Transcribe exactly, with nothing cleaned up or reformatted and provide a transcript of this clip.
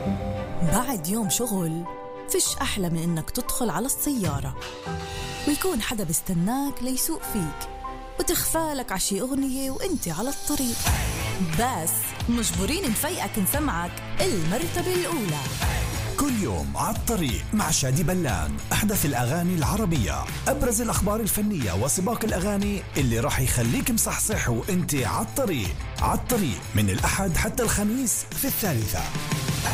بعد يوم شغل فيش أحلى من إنك تدخل على السيارة ويكون حدا بستناك ليسوق فيك وتخفالك عشي أغنية وإنتي على الطريق، بس مجبورين نفيقك نسمعك المرتبة الأولى. كل يوم على الطريق مع شادي بلان، أحدث الأغاني العربية، أبرز الأخبار الفنية وسباق الأغاني اللي راح يخليك مصحصح وإنتي على الطريق. على الطريق من الأحد حتى الخميس في الثالثة.